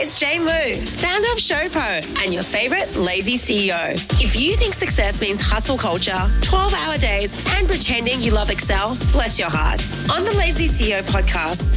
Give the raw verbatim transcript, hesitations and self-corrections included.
it's Jane Lou, founder of Showpo and your favourite lazy C E O. If you think success means hustle culture, twelve-hour days and pretending you love Excel, bless your heart. On the Lazy C E O podcast,